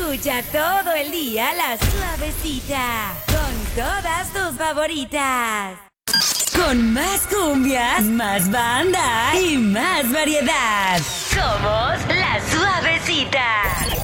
Escucha todo el día La Suavecita con todas tus favoritas. Con más cumbias, más banda y más variedad. Somos La Suavecita.